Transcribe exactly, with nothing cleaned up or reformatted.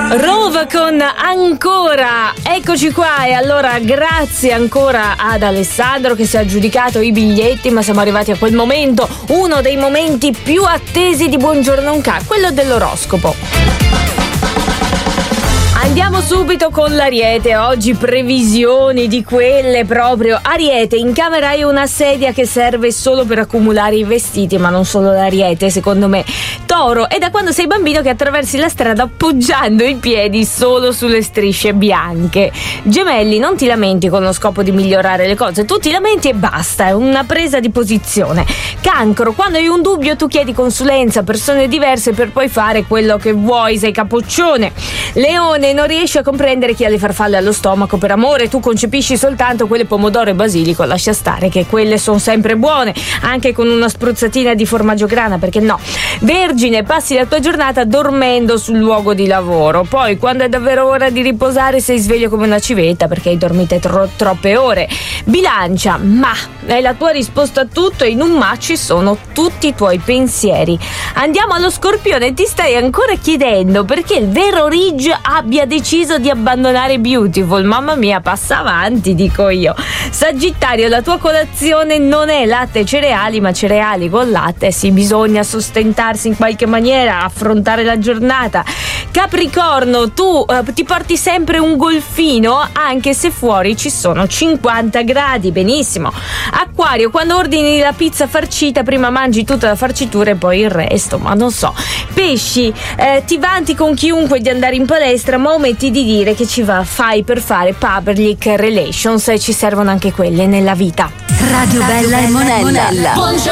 Rove con Ancora, eccoci qua. E allora grazie ancora ad Alessandro che si è aggiudicato i biglietti, ma siamo arrivati a quel momento, uno dei momenti più attesi di Buongiorno Unca, quello dell'oroscopo. Andiamo subito con l'Ariete, oggi previsioni di quelle proprio. Ariete, in camera hai una sedia che serve solo per accumulare i vestiti, ma non solo l'Ariete, secondo me. Toro, è da quando sei bambino che attraversi la strada appoggiando i piedi solo sulle strisce bianche. Gemelli, non ti lamenti con lo scopo di migliorare le cose, tu ti lamenti e basta, è una presa di posizione. Cancro, quando hai un dubbio tu chiedi consulenza a persone diverse per poi fare quello che vuoi, sei capoccione. Leone, non riesci a comprendere chi ha le farfalle allo stomaco per amore, tu concepisci soltanto quelle pomodoro e basilico, lascia stare che quelle sono sempre buone, anche con una spruzzatina di formaggio grana, perché no. Vergine, passi la tua giornata dormendo sul luogo di lavoro, poi quando è davvero ora di riposare sei sveglio come una civetta perché hai dormito tro- troppe ore. Bilancia, ma è la tua risposta a tutto e in un ma ci sono tutti i tuoi pensieri. Andiamo allo Scorpione, ti stai ancora chiedendo perché il vero Ridge abbia deciso di abbandonare Beautiful. Mamma mia, passa avanti, dico io. Sagittario, la tua colazione non è latte e cereali, ma cereali con latte. Sì, bisogna sostentarsi in qualche maniera, affrontare la giornata. Capricorno, tu eh, ti porti sempre un golfino anche se fuori ci sono cinquanta gradi, benissimo. Acquario, quando ordini la pizza farcita prima mangi tutta la farcitura e poi il resto, ma non so. Pesci, eh, ti vanti con chiunque di andare in palestra, ma ometti di dire che ci va fai per fare public relations e ci servono anche quelle nella vita. Radio Bella e Monella. Buongiorno.